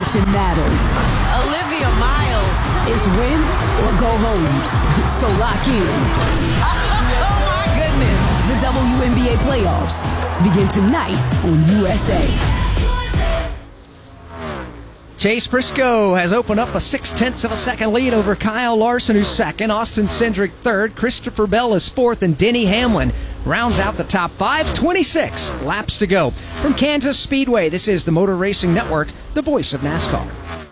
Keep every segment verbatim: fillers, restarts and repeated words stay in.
Destination matters. Olivia Miles. It's win or go home. So lock in. Oh, my goodness. The W N B A playoffs begin tonight on U S A. Chase Briscoe has opened up a six-tenths of a second lead over Kyle Larson, who's second. Austin Cindric third. Christopher Bell is fourth. And Denny Hamlin rounds out the top five. twenty-six laps to go. From Kansas Speedway, this is the Motor Racing Network, the voice of NASCAR.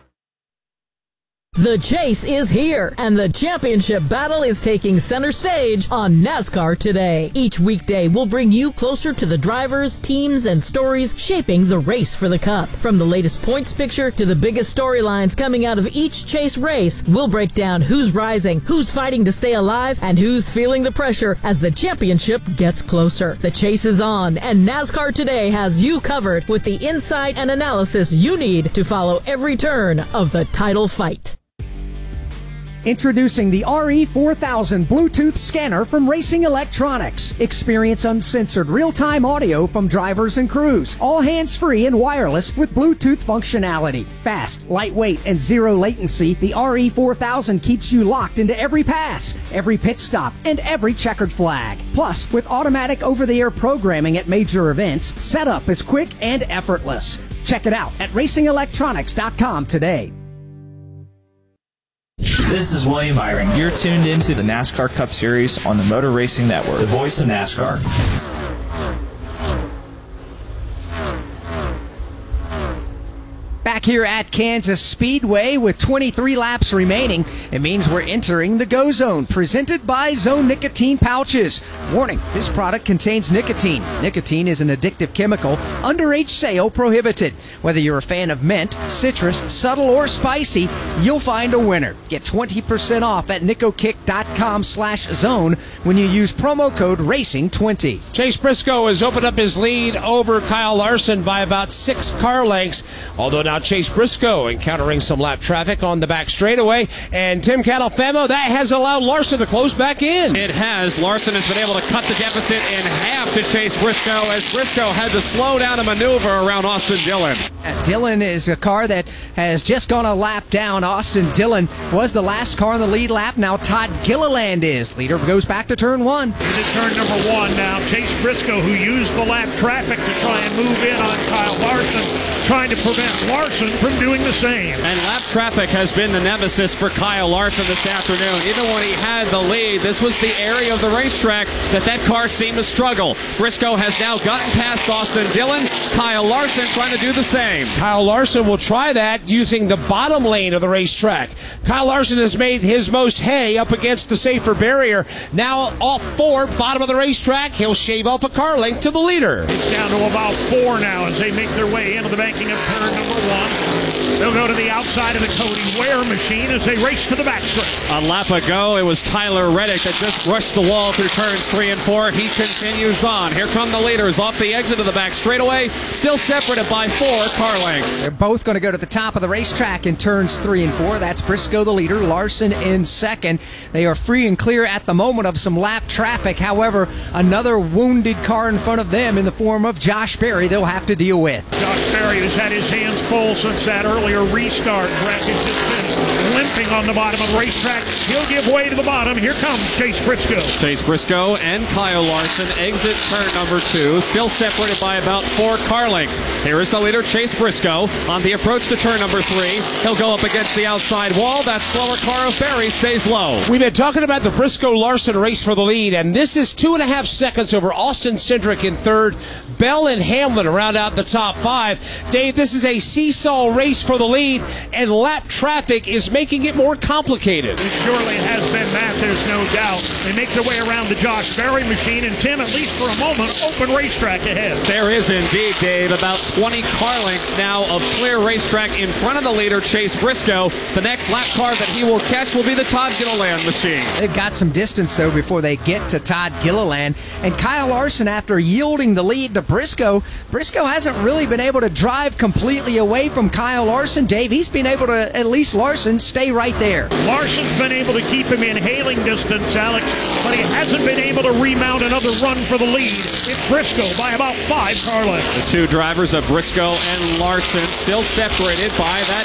The chase is here, and the championship battle is taking center stage on NASCAR Today. Each weekday, we'll bring you closer to the drivers, teams, and stories shaping the race for the Cup. From the latest points picture to the biggest storylines coming out of each chase race, we'll break down who's rising, who's fighting to stay alive, and who's feeling the pressure as the championship gets closer. The chase is on, and NASCAR Today has you covered with the insight and analysis you need to follow every turn of the title fight. Introducing the R E four thousand Bluetooth scanner from Racing Electronics. Experience uncensored real-time audio from drivers and crews. All hands-free and wireless with Bluetooth functionality. Fast, lightweight, and zero latency, the R E four thousand keeps you locked into every pass, every pit stop, and every checkered flag. Plus, with automatic over-the-air programming at major events, setup is quick and effortless. Check it out at racing electronics dot com today. This is William Byron. You're tuned into the NASCAR Cup Series on the Motor Racing Network, the voice of NASCAR. Back here at Kansas Speedway with twenty-three laps remaining, it means we're entering the Go Zone, presented by Zone Nicotine Pouches. Warning, this product contains nicotine. Nicotine is an addictive chemical. Underage sale prohibited. Whether you're a fan of mint, citrus, subtle, or spicy, you'll find a winner. Get twenty percent off at nicokick dot com slash zone when you use promo code racing twenty. Chase Briscoe has opened up his lead over Kyle Larson by about six car lengths, although now Chase Briscoe encountering some lap traffic on the back straightaway, and Tim Catalfemo, that has allowed Larson to close back in. It has. Larson has been able to cut the deficit in half to Chase Briscoe, as Briscoe had to slow down a maneuver around Austin Dillon. Uh, Dillon is a car that has just gone a lap down. Austin Dillon was the last car in the lead lap. Now Todd Gilliland is. Leader goes back to turn one. Into turn number one now. Chase Briscoe, who used the lap traffic to try and move in on Kyle Larson, trying to prevent Larson from doing the same. And lap traffic has been the nemesis for Kyle Larson this afternoon. Even when he had the lead, this was the area of the racetrack that that car seemed to struggle. Briscoe has now gotten past Austin Dillon. Kyle Larson trying to do the same. Kyle Larson will try that using the bottom lane of the racetrack. Kyle Larson has made his most hay up against the safer barrier. Now off four, bottom of the racetrack. He'll shave off a car length to the leader. He's down to about four now as they make their way into the banking of turn number one. They'll go to the outside of the Cody Ware machine as they race to the backstretch. A lap ago, it was Tyler Reddick that just rushed the wall through turns three and four. He continues on. Here come the leaders off the exit of the back straightaway, still separated by four car lengths. They're both going to go to the top of the racetrack in turns three and four. That's Briscoe, the leader, Larson in second. They are free and clear at the moment of some lap traffic. However, another wounded car in front of them in the form of Josh Berry they'll have to deal with. Josh Berry has had his hands full since that earlier restart. Brackett has been limping on the bottom of the racetrack. He'll give way to the bottom. Here comes Chase Briscoe. Chase Briscoe and Kyle Larson exit turn number two, still separated by about four car lengths. Here is the leader, Chase Briscoe, on the approach to turn number three. He'll go up against the outside wall. That slower car of Berry stays low. We've been talking about the Briscoe-Larson race for the lead, and this is two and a half seconds over Austin Cindric in third. Bell and Hamlin round out the top five. Dave, this is a seesaw race for the lead, and lap traffic is making it more complicated. It surely has been, Matt, there's no doubt. They make their way around the Josh Berry machine, and Tim, at least for a moment, open racetrack ahead. There is indeed, Dave, about twenty car lengths now of clear racetrack in front of the leader, Chase Briscoe. The next lap car that he will catch will be the Todd Gilliland machine. They've got some distance, though, before they get to Todd Gilliland. And Kyle Larson, after yielding the lead to Briscoe, Briscoe hasn't really been able to drive completely away from Kyle Larson. Dave, he's been able to, at least Larson, stay right there. Larson's been able to keep him in hailing distance, Alex, but he hasn't been able to remount another run for the lead. It's Briscoe by about five car lengths. The two drivers of Briscoe and Larson still separated by that